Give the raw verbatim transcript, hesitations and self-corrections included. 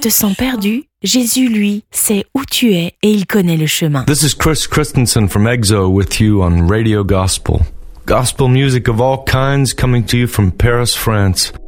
te sens perdu, Jésus, lui, sait où tu es et il connaît le chemin. This is Chris Christensen from EXO with you on Radio Gospel. Gospel music of all kinds coming to you from Paris, France.